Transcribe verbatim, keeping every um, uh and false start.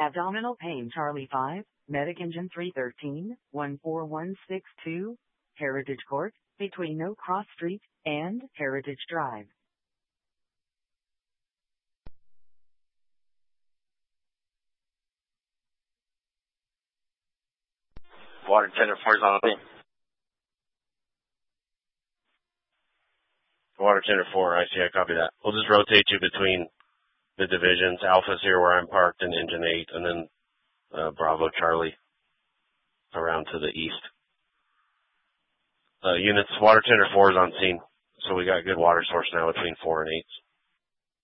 Abdominal pain Charlie five, Medic Engine three thirteen, one four one six two, Heritage Court, between No Cross Street and Heritage Drive. Water Tender four is on the scene. Water Tender four, I see, I copy that. We'll just rotate you between the divisions. Alpha's here where I'm parked in Engine eight, and then uh, Bravo Charlie around to the east. Uh, units, Water Tender four is on scene, so we got good water source now between four and eight.